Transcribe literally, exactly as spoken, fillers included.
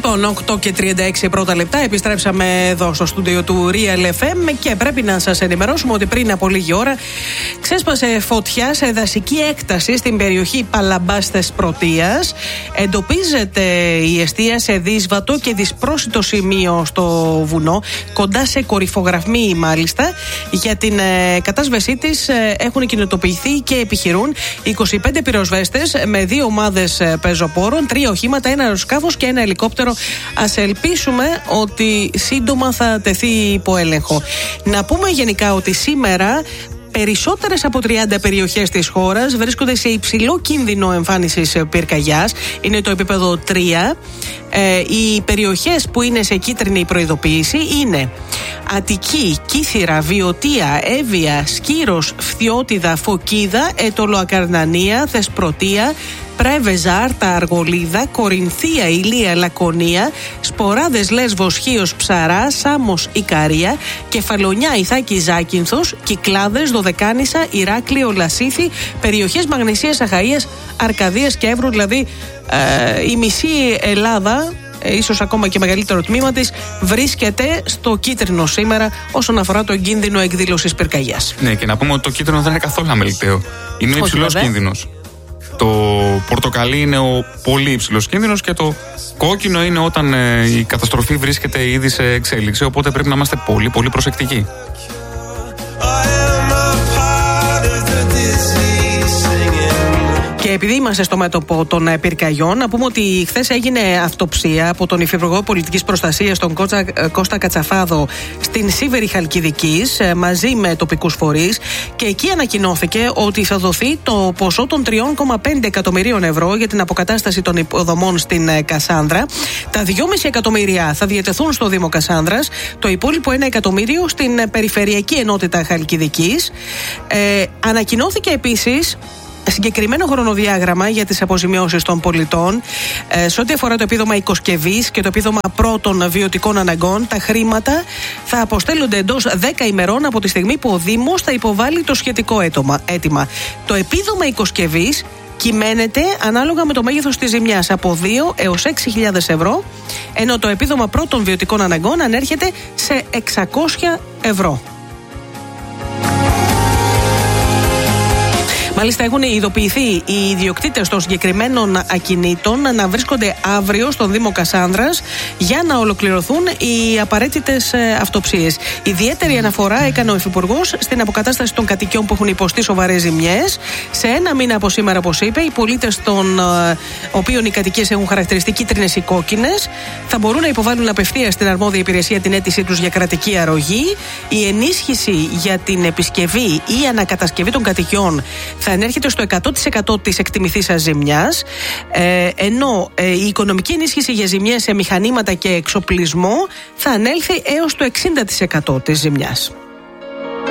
Λοιπόν, οκτώ και τριάντα έξι πρώτα λεπτά. Επιστρέψαμε εδώ στο στούντιο του Real εφ εμ και πρέπει να σας ενημερώσουμε ότι πριν από λίγη ώρα ξέσπασε φωτιά σε δασική έκταση στην περιοχή Παλαμπάστες Πρωτείας. Εντοπίζεται η εστία σε δύσβατο και δυσπρόσιτο σημείο στο βουνό, κοντά σε κορυφογραμμή μάλιστα. Για την ε, κατάσβεσή της ε, έχουν κινητοποιηθεί και επιχειρούν είκοσι πέντε πυροσβέστες με δύο ομάδες ε, πεζοπόρων, τρία οχήματα, ένα αεροσκάφος και ένα ελικόπτερο. Ας ελπίσουμε ότι σύντομα θα τεθεί υπό έλεγχο. Να πούμε γενικά ότι σήμερα περισσότερες από τριάντα περιοχές της χώρας βρίσκονται σε υψηλό κίνδυνο εμφάνισης πυρκαγιάς. Είναι το επίπεδο τρία. Ε, οι περιοχές που είναι σε κίτρινη προειδοποίηση είναι Αττική, Κύθυρα, Βιωτία, Εύβοια, Σκύρος, Φθιώτιδα, Φωκίδα, Αιτωλοακαρνανία, Θεσπρωτεία, Πρέβεζα, Άρτα, Αργολίδα, Κορινθία, Ηλία, Λακωνία, Σποράδες, Λέσβος, Χίος, Ψαρά, Σάμος, Ικαρία, Κεφαλονιά, Ιθάκη, Ζάκυνθος, Κυκλάδες, Δωδεκάνησα, Ηράκλειο, Λασίθι, περιοχές Μαγνησίας, Αχαΐας, Αρκαδίας και Εύρου, δηλαδή ε, η μισή Ελλάδα, ίσως ακόμα και μεγαλύτερο τμήμα της, βρίσκεται στο κίτρινο σήμερα όσον αφορά τον κίνδυνο εκδήλωσης πυρκαγιάς. Ναι, και να πούμε ότι το κίτρινο δεν είναι καθόλου αμεληταίο. Είναι υψηλός κίνδυνος. Το πορτοκαλί είναι ο πολύ υψηλός κίνδυνος και το κόκκινο είναι όταν ε, η καταστροφή βρίσκεται ήδη σε εξέλιξη. Οπότε πρέπει να είμαστε πολύ πολύ προσεκτικοί. Και επειδή είμαστε στο μέτωπο των πυρκαγιών, να πούμε ότι χθες έγινε αυτοψία από τον Υφυπουργό Πολιτικής Προστασίας, τον Κώστα Κατσαφάδο, στην Σίβερη Χαλκιδικής, μαζί με τοπικούς φορείς. Και εκεί ανακοινώθηκε ότι θα δοθεί το ποσό των τρία κόμμα πέντε εκατομμυρίων ευρώ για την αποκατάσταση των υποδομών στην Κασάνδρα. Τα δυόμισι εκατομμύρια θα διατεθούν στο Δήμο Κασάνδρας, το υπόλοιπο ένα εκατομμύριο στην Περιφερειακή Ενότητα Χαλκιδικής. Ε, ανακοινώθηκε επίσης συγκεκριμένο χρονοδιάγραμμα για τις αποζημιώσεις των πολιτών. Ε, σε ό,τι αφορά το επίδομα οικοσκευής και το επίδομα πρώτων βιωτικών αναγκών, τα χρήματα θα αποστέλλονται εντός δέκα ημερών από τη στιγμή που ο Δήμος θα υποβάλει το σχετικό αίτημα. Το επίδομα οικοσκευής κυμαίνεται ανάλογα με το μέγεθος της ζημιάς από δύο έως έξι χιλιάδες ευρώ, ενώ το επίδομα πρώτων βιωτικών αναγκών ανέρχεται σε εξακόσια ευρώ. Μάλιστα, έχουν ειδοποιηθεί οι ιδιοκτήτες των συγκεκριμένων ακινήτων να βρίσκονται αύριο στον Δήμο Κασάνδρας για να ολοκληρωθούν οι απαραίτητες αυτοψίες. Ιδιαίτερη αναφορά έκανε ο Υφυπουργός στην αποκατάσταση των κατοικιών που έχουν υποστεί σοβαρές ζημιές. Σε ένα μήνα από σήμερα, όπως είπε, οι πολίτες των οποίων οι κατοικίες έχουν χαρακτηριστεί κίτρινες ή κόκκινες θα μπορούν να υποβάλουν απευθείας στην αρμόδια υπηρεσία την αίτησή τους για κρατική αρρωγή. Η ενίσχυση για την επισκευή ή ανακατασκευή των κατοικιών θα ενέρχεται στο εκατό τοις εκατό της εκτιμηθήσας ζημιάς, ε, ενώ ε, η οικονομική ενίσχυση για ζημιές σε μηχανήματα και εξοπλισμό θα ανέλθει έως το εξήντα τοις εκατό της ζημιάς.